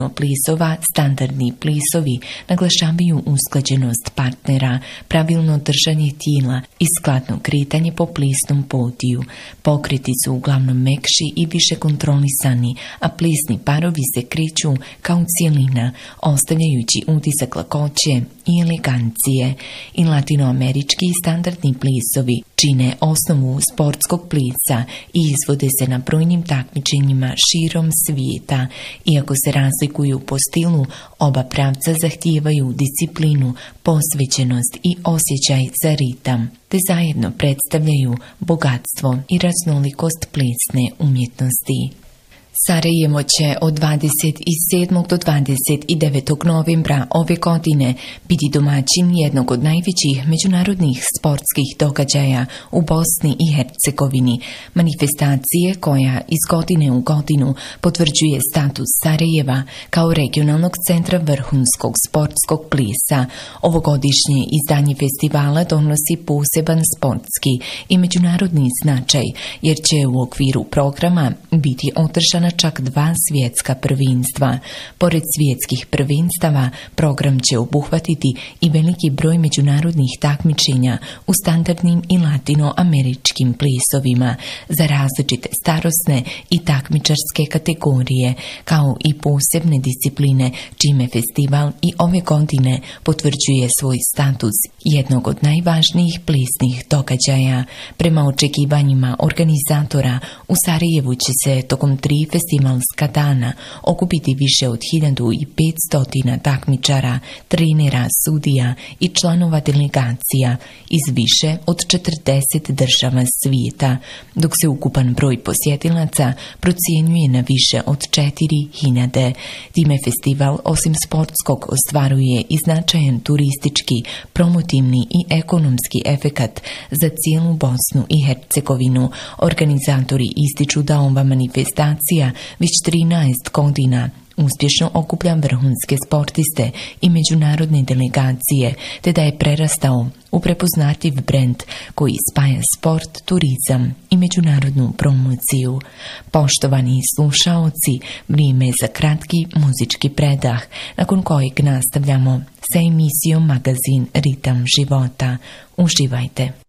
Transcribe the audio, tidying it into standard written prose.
plisova, standardni plisovi naglašavaju usklađenost partnera, pravilno držanje tijela i skladno kretanje po plisnom podiju. Pokreti su uglavnom mekši i više kontrolisani, a plisni parovi se kreću kao cijelina, ostavljajući utisak lakoće i elegancije. I latinoamerički standardni plisovi čine osnovu sportskog plisa i izvode se na brojnim takmičenjima širom svijeta. Iako se razlikuju po stilu, oba pravca zahtijevaju disciplinu, posvećenost i osjećaj za ritam, te zajedno predstavljaju bogatstvo i raznolikost plesne umjetnosti. Sarajevo će od 27. do 29. novembra ove godine biti domaćin jednog od najvećih međunarodnih sportskih događaja u Bosni i Hercegovini, manifestacije koja iz godine u godinu potvrđuje status Sarajeva kao regionalnog centra vrhunskog sportskog plesa. Ovogodišnje izdanje festivala donosi poseban sportski i međunarodni značaj, jer će u okviru programa biti održana čak 2 svjetska prvenstva. Pored svjetskih prvenstava, program će obuhvatiti i veliki broj međunarodnih takmičenja u standardnim i latinoameričkim plesovima za različite starosne i takmičarske kategorije, kao i posebne discipline, čime festival i ove godine potvrđuje svoj status jednog od najvažnijih plesnih događaja. Prema očekivanjima organizatora, u Sarajevu će se tokom 3 festivalska dana okupiti više od 1500 takmičara, trenera, sudija i članova delegacija iz više od 40 država svijeta, dok se ukupan broj posjetilaca procjenjuje na više od 4000. Time festival osim sportskog ostvaruje i značajan turistički, promotivni i ekonomski efekat za cijelu Bosnu i Hercegovinu. Organizatori ističu da ova manifestacija već 13 godina uspješno okuplja vrhunske sportiste i međunarodne delegacije, te da je prerastao u prepoznatljiv brend koji spaja sport, turizam i međunarodnu promociju. Poštovani slušaoci, vrijeme je za kratki muzički predah, nakon kojeg nastavljamo sa emisijom Magazin Ritam života. Uživajte!